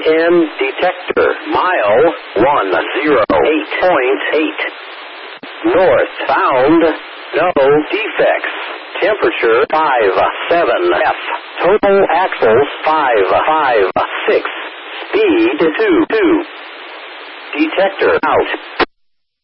EN detector. Mile 108.8. North. Found no defects. Temperature 57 F. Total axles 556. Speed 22. Detector out.